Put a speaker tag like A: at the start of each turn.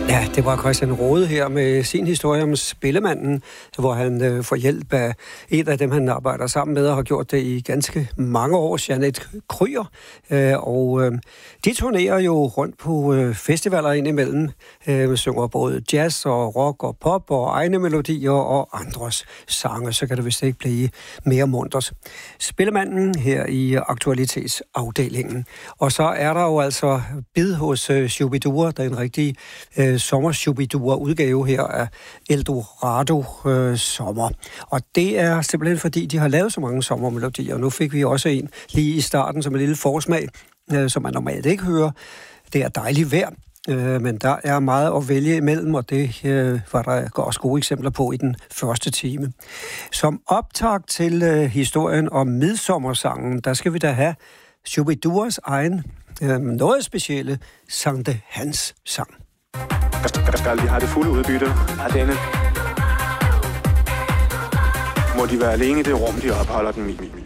A: Ja, det var Christian Rode her med sin historie om Spillemanden, hvor han får hjælp af en af dem, han arbejder sammen med og har gjort det i ganske mange år, Jeanette Kryer. De turnerer jo rundt på festivaler indimellem, synger både jazz og rock og pop og egne melodier og andres sange, så kan det vist ikke blive mere muntert. Spillemanden her i aktualitetsafdelingen. Og så er der jo altså bid hos Shubidua, der er en rigtig sommer-Shubidua-udgave her af Eldorado Sommer. Og det er simpelthen fordi, de har lavet så mange sommermelodier. Nu fik vi også en lige i starten som en lille forsmag, som man normalt ikke hører. Det er dejligt vejr, men der er meget at vælge imellem, og det var der også gode eksempler på i den første time. Som optakt til historien om midsommersangen, der skal vi da have Shubiduas egen noget specielle Sankt Hans sang.
B: Skal de have det fulde udbytte af denne? Må de være alene i det rum, de opholder den i?